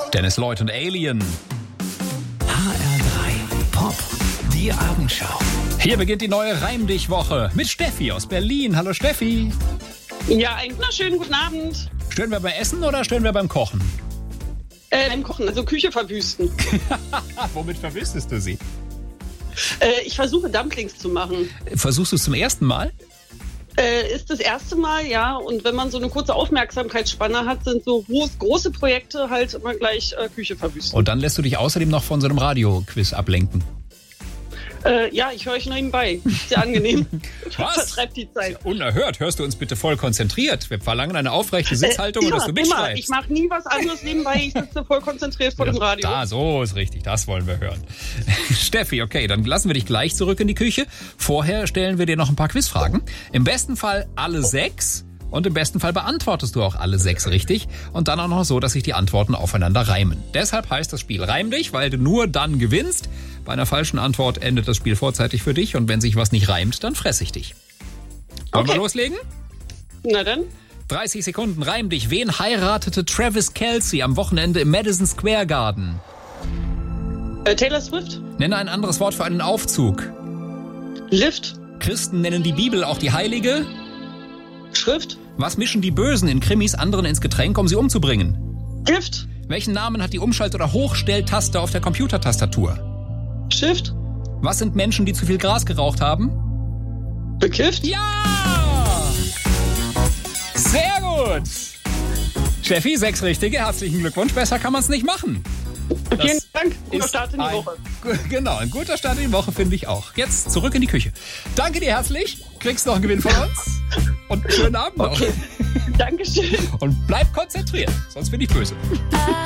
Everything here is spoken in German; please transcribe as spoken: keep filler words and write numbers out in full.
Dennis Lloyd und Alien. H R drei Pop, die Abendschau. Hier beginnt die neue Reim dich Woche mit Steffi aus Berlin. Hallo Steffi. Ja, einen wunderschönen guten Abend. Stören wir beim Essen oder stören wir beim Kochen? Äh, beim Kochen, also Küche verwüsten. Womit verwüstest du sie? Äh, ich versuche Dumplings zu machen. Versuchst du es zum ersten Mal? Äh, ist das erste Mal, ja. Und wenn man so eine kurze Aufmerksamkeitsspanne hat, sind so groß, große Projekte halt immer gleich äh, Küche verwüsten. Und dann lässt du dich außerdem noch von so einem Radioquiz ablenken. Äh, ja, ich höre euch nur nebenbei. Sehr angenehm. Was? Vertreibt die Zeit. Unerhört. Hörst du uns bitte voll konzentriert? Wir verlangen eine aufrechte Sitzhaltung äh, und dass du immer, immer. mitschreibst. Ich mache nie was anderes nebenbei. Ich sitze voll konzentriert vor dem Radio. Da, so ist richtig. Das wollen wir hören. Steffi, okay, dann lassen wir dich gleich zurück in die Küche. Vorher stellen wir dir noch ein paar Quizfragen. Im besten Fall alle sechs. Und im besten Fall beantwortest du auch alle sechs richtig. Und dann auch noch so, dass sich die Antworten aufeinander reimen. Deshalb heißt das Spiel Reim dich, weil du nur dann gewinnst. Bei einer falschen Antwort endet das Spiel vorzeitig für dich. Und wenn sich was nicht reimt, dann fress ich dich. Wollen Okay. wir loslegen? Na dann. dreißig Sekunden, reim dich. Wen heiratete Travis Kelce am Wochenende im Madison Square Garden? Äh, Taylor Swift. Nenne ein anderes Wort für einen Aufzug. Lift. Christen nennen die Bibel auch die Heilige. Schrift. Was mischen die Bösen in Krimis anderen ins Getränk, um sie umzubringen? Gift. Welchen Namen hat die Umschalt- oder Hochstelltaste auf der Computertastatur? Shift. Was sind Menschen, die zu viel Gras geraucht haben? Bekifft. Ja! Sehr gut! Steffi, sechs Richtige. Herzlichen Glückwunsch. Besser kann man es nicht machen. Vielen Dank. Guter ist Start in die ein- Woche. Genau, ein guter Start in die Woche finde ich auch. Jetzt zurück in die Küche. Danke dir herzlich. Kriegst noch einen Gewinn von uns. Und einen schönen Abend noch. Okay. Dankeschön. Und bleib konzentriert, sonst bin ich böse.